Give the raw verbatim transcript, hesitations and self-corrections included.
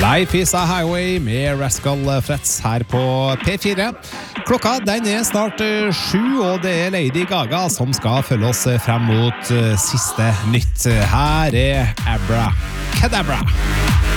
Life is a Highway med Rascal Fretz her på P fire. Klokka den er snart sju, og det er Lady Gaga som skal følge oss frem mot siste nytt. Her er Abra Kadabra.